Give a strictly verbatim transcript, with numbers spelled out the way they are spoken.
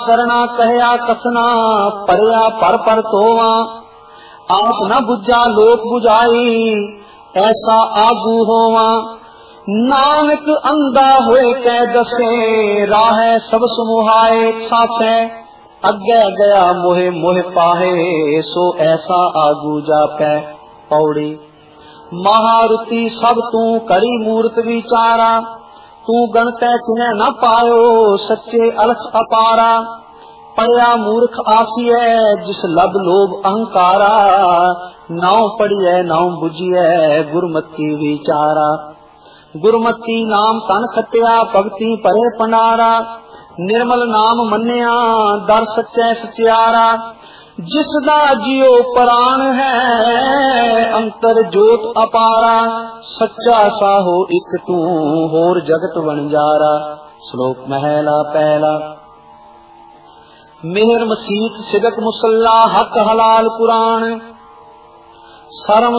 करना कहया कसना परया पर पर तोवा आप न बुझा लोक बुझाई ऐसा आगू होवा नानक अंधा होए कै दसे राह सब समुहाए छाते अगे गया मोहे मोह पाहे सो ऐसा आगू जापै। पौड़ी महारुति सब तू करी मूर्त विचारा तू गणतै किने न पायो सच्चे अलख अपारा पढ़िया मूर्ख आखिए जिस लब लोभ अहंकारा नाव पढ़िए नाव बुझिए गुरमति विचारा गुरमति नाम तन खटिया भगति परे पंडारा निर्मल नाम मन्या दर सच्चे सचियारा जिसदा जियो प्राण है अंतर जोत अपारा सच्चा साहो इक तू होर जगत वणजारा। श्लोक महला पहला। मेहर मसीत सिदक मुसल्ला हक हलाल कुरान सरम